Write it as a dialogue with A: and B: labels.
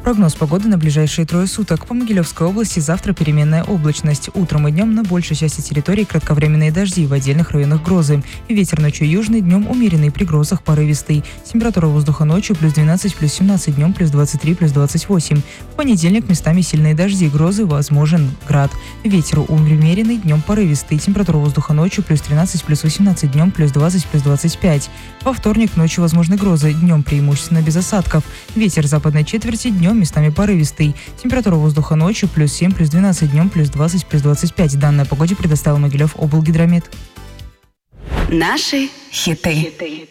A: Прогноз погоды на ближайшие 3 суток. По Могилевской области завтра переменная облачность. Утром и днем на большей части территории кратковременные дожди, в отдельных районах грозы. Ветер ночью южный, днем умеренный, при грозах порывистый. Температура воздуха ночью плюс 12, плюс 17, днем плюс 23, плюс 28. В понедельник местами сильные дожди, грозы, возможен град. Ветер умеренный, днем порывистый. Температура воздуха ночью плюс 13, плюс 18, днем плюс 20, плюс 25. Во вторник ночью возможны грозы, днем преимущественно без осадков. Ветер западной четверти, днем местами порывистый. Температура воздуха ночью плюс 7, плюс 12, днем плюс 20, плюс 25. Данные о погоде предоставил Могилев облгидромет.
B: Наши хиты.